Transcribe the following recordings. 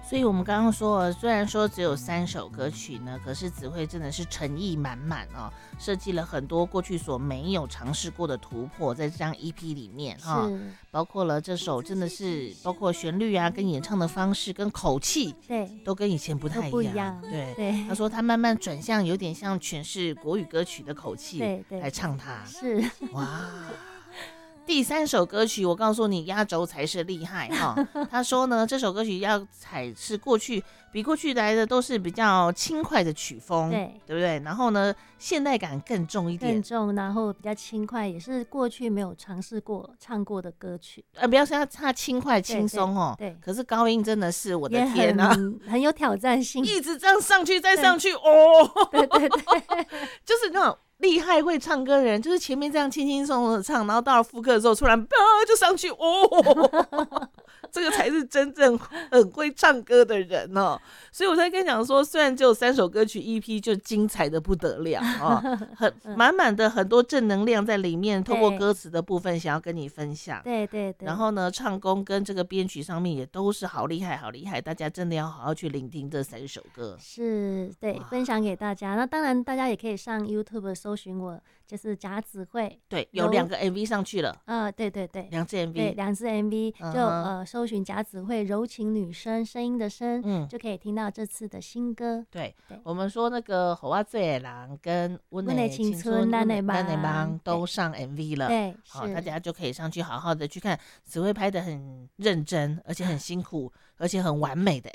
所以我们刚刚说，虽然说只有3首歌曲呢，可是子慧真的是诚意满满哦，设计了很多过去所没有尝试过的突破，在这张 EP 里面哈，包括了这首真的是包括旋律啊，跟演唱的方式跟口气， 对， 都跟以前不太一样。对，他说他慢慢转向有点像诠释国语歌曲的口气来唱它， 是哇。第3首歌曲，我告诉你，压轴才是厉害哈。他说呢，这首歌曲要采是比过去来的都是比较轻快的曲风，对不对？然后呢，现代感更重一点， 更重，然后比较轻快，也是过去没有尝试过唱过的歌曲。 不要说它轻快轻松哦， 对。 可是高音真的是我的天啊， 很有挑战性， 一直这样上去再上去哦， 对， 就是那种。厉害会唱歌的人，就是前面这样轻轻松松的唱，然后到了副歌的时候，突然就上去哦，这个才是真正很会唱歌的人哦。所以我才跟你讲说，虽然只有3首歌曲 EP 就精彩的不得了哦，满满的很多正能量在里面，透过歌词的部分想要跟你分享。 对。 然后呢，唱功跟这个编曲上面也都是好厉害，好厉害，大家真的要好好去聆听这3首歌。 是，对，分享给大家。那当然，大家也可以上 YouTube 搜寻我，就是贾子慧。 对，有2个 MV 上去了。 对 ，2支 MV， 对，2支 MV，就搜寻贾子慧柔情女声，声音的声，就可以听到这次的新歌。 对，我们说那个好啊最郎跟温的青春咱的梦都上 MV 了。 对， 好，大家就可以上去好好的去看子慧拍的很认真，而且很辛苦，而且很完美的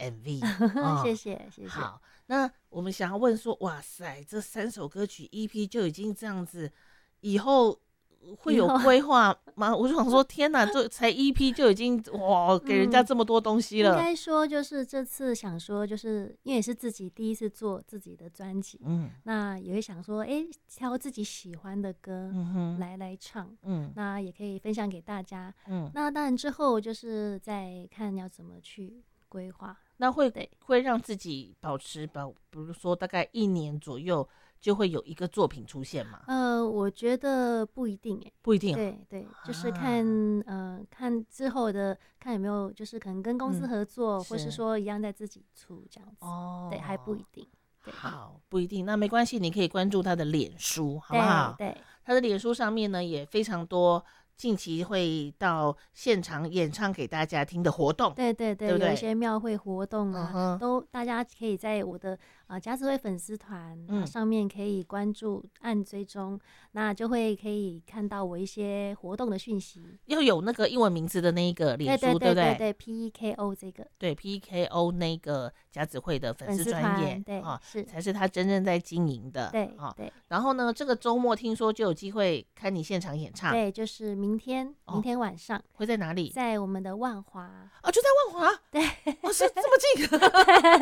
MV。 谢谢。 好，那我们想要问说，哇塞，这3首歌曲 EP 就已经这样子，以后会有规划吗？我就想说，天哪，这才 EP 就已经哇，给人家这么多东西了。 应该说，就是这次想说，就是因为也是自己第一次做自己的专辑，那也会想说，挑自己喜欢的歌来唱，那也可以分享给大家。那当然之后就是再看要怎么去规划。 那会让自己保持比如说大概1年左右就会有一个作品出现吗？ 我觉得不一定不一定。 对，就是看之后的，看有没有就是可能跟公司合作，或是说一样在自己出这样子。对，还不一定。 好，不一定，那没关系，你可以关注他的脸书，好不好？ 对， 他的脸书上面呢也非常多。近期会到现场演唱给大家听的活动， 对， 对不对？ 有一些庙会活动啊，都大家可以在我的贾子慧粉丝团上面可以关注按追踪，那就会可以看到我一些活动的讯息。 要有那个英文名字的那一个脸书，对不对？ 对 PEKO 这个， 对 PEKO 那个贾子慧的粉丝专页， 对是才是他真正在经营的， 对。 然后呢，这个周末听说就有机会看你现场演唱， 对，就是明天晚上会在哪里？ 在我们的万华就在万华， 对， 是这么近。